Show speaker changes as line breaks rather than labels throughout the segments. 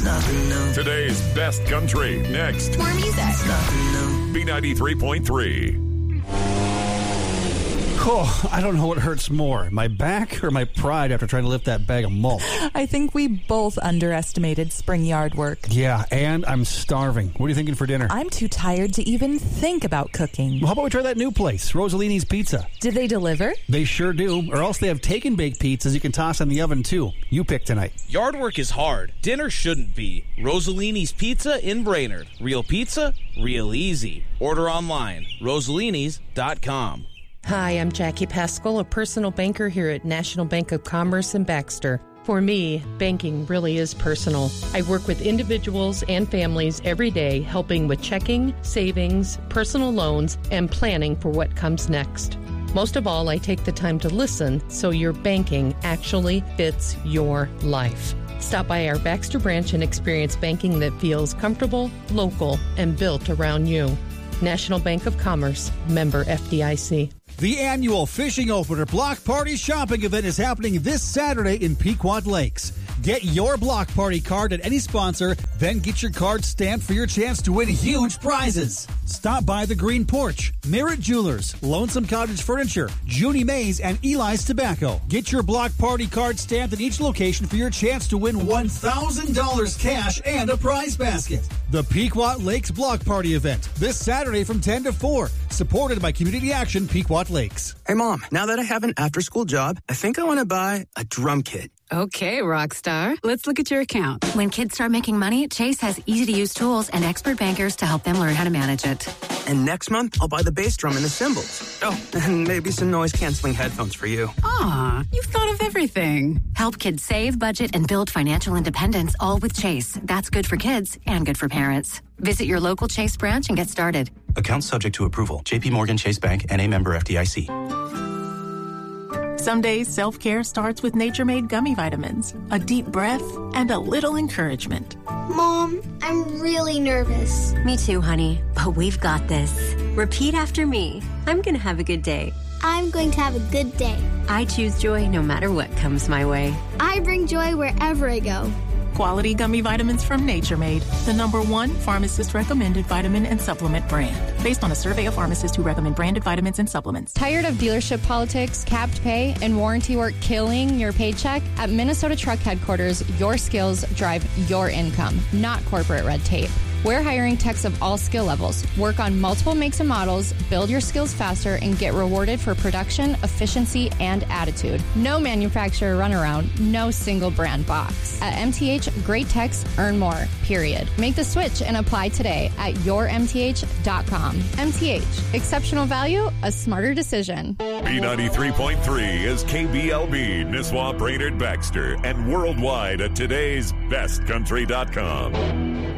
nothing new.
Today's best country, next.
More music.
It's nothing new.
B93.3.
Oh, I don't know what hurts more, my back or my pride after trying to lift that bag of mulch.
I think we both underestimated spring yard work.
Yeah, and I'm starving. What are you thinking for dinner?
I'm too tired to even think about cooking.
Well, how about we try that new place, Rosalini's Pizza?
Did they deliver?
They sure do, or else they have take-and-bake pizzas you can toss in the oven, too. You pick tonight.
Yard work is hard. Dinner shouldn't be. Rosalini's Pizza in Brainerd. Real pizza, real easy. Order online. Rosalini's.com.
Hi, I'm Jackie Pascal, a personal banker here at National Bank of Commerce in Baxter. For me, banking really is personal. I work with individuals and families every day, helping with checking, savings, personal loans, and planning for what comes next. Most of all, I take the time to listen so your banking actually fits your life. Stop by our Baxter branch and experience banking that feels comfortable, local, and built around you. National Bank of Commerce, member FDIC.
The annual Fishing Opener Block Party Shopping event is happening this Saturday in Pequot Lakes. Get your Block Party card at any sponsor, then get your card stamped for your chance to win huge prizes. Stop by the Green Porch, Merritt Jewelers, Lonesome Cottage Furniture, Junie Mays, and Eli's Tobacco. Get your Block Party card stamped at each location for your chance to win $1,000 cash and a prize basket. The Pequot Lakes Block Party event, this Saturday from 10 to 4, supported by Community Action Pequot Lakes.
Hey, Mom, now that I have an after-school job, I think I want to buy a drum kit.
Okay, Rockstar. Let's look at your account.
When kids start making money, Chase has easy-to-use tools and expert bankers to help them learn how to manage it.
And next month, I'll buy the bass drum and the cymbals. Oh, and maybe some noise-canceling headphones for you.
Aw, you've thought of everything.
Help kids save, budget, and build financial independence, all with Chase. That's good for kids and good for parents. Visit your local Chase branch and get started.
Account subject to approval. J.P. Morgan Chase Bank, N.A. member FDIC.
Some days, self-care starts with Nature-Made gummy vitamins, a deep breath, and a little encouragement.
Mom, I'm really nervous.
Me too, honey, but we've got this. Repeat after me. I'm going to have a good day.
I'm going to have a good day.
I choose joy no matter what comes my way.
I bring joy wherever I go.
Quality gummy vitamins from Nature Made, the #1 pharmacist-recommended vitamin and supplement brand. Based on a survey of pharmacists who recommend branded vitamins and supplements.
Tired of dealership politics, capped pay, and warranty work killing your paycheck? At Minnesota Truck Headquarters, your skills drive your income, not corporate red tape. We're hiring techs of all skill levels. Work on multiple makes and models, build your skills faster, and get rewarded for production, efficiency, and attitude. No manufacturer runaround, no single brand box. At MTH, great techs earn more, period. Make the switch and apply today at yourmth.com. MTH, exceptional value, a smarter decision.
B93.3 is KBLB, Nisswa, Brainerd, Baxter, and worldwide at today'sbestcountry.com.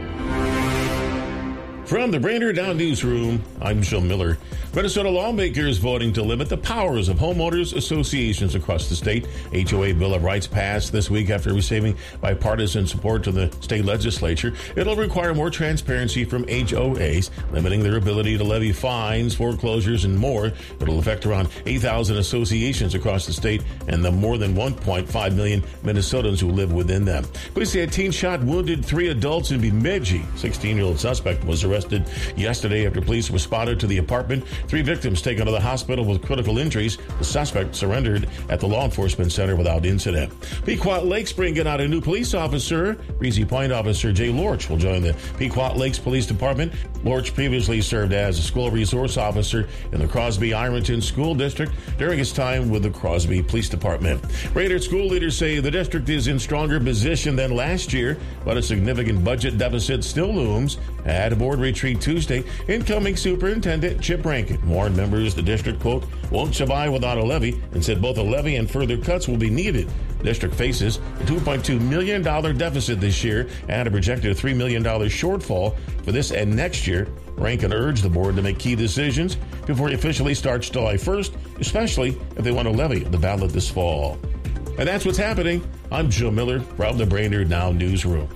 From the Brainerd Now Newsroom, I'm Joe Miller. Minnesota lawmakers voting to limit the powers of homeowners associations across the state. HOA Bill of Rights passed this week after receiving bipartisan support to the state legislature. It'll require more transparency from HOAs, limiting their ability to levy fines, foreclosures, and more. It'll affect around 8,000 associations across the state and the more than 1.5 million Minnesotans who live within them. Police say a teen shot wounded 3 adults in Bemidji. 16-year-old suspect was arrested yesterday after police responded to the apartment. 3 victims taken to the hospital with critical injuries. The suspect surrendered at the law enforcement center without incident. Pequot Lakes bringing out a new police officer. Breezy Point officer Jay Lorch will join the Pequot Lakes Police Department. Lorch previously served as a school resource officer in the Crosby-Ironton School District during his time with the Crosby Police Department. Brainerd school leaders say the district is in stronger position than last year, but a significant budget deficit still looms. At a board retreat Tuesday, incoming Superintendent Chip Rankin warned members the district, quote, won't survive without a levy, and said both a levy and further cuts will be needed. The district faces a $2.2 million deficit this year and a projected $3 million shortfall for this and next year. Rankin urged the board to make key decisions before it officially starts July 1st, especially if they want to levy the ballot this fall. And that's what's happening. I'm Joe Miller from the Brainerd Now Newsroom.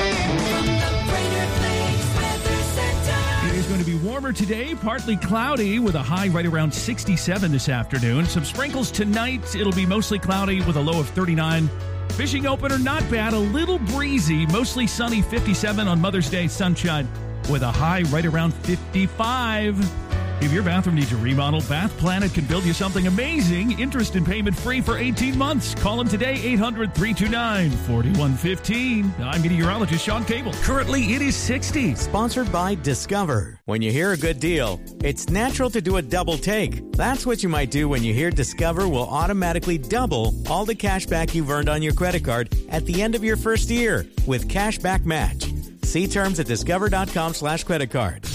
It's going to be warmer today, partly cloudy with a high right around 67 this afternoon. Some sprinkles tonight. It'll be mostly cloudy with a low of 39. Fishing opener not bad, a little breezy, mostly sunny, 57 on Mother's Day sunshine with a high right around 55. If your bathroom needs a remodel, Bath Planet can build you something amazing. Interest and payment free for 18 months. Call them today, 800-329-4115. I'm meteorologist Sean Cable. Currently, it is 60.
Sponsored by Discover. When you hear a good deal, it's natural to do a double take. That's what you might do when you hear Discover will automatically double all the cash back you've earned on your credit card at the end of your first year with Cashback Match. See terms at discover.com/creditcard.